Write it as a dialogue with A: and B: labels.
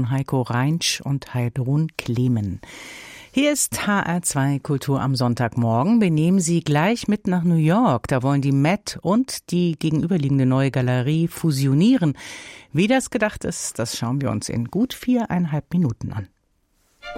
A: von Heiko Reinsch und Heidrun Klemen. Hier ist HR2 Kultur am Sonntagmorgen. Wir nehmen Sie gleich mit nach New York. Da wollen die Met und die gegenüberliegende neue Galerie fusionieren. Wie das gedacht ist, das schauen wir uns in gut 4,5 Minuten an.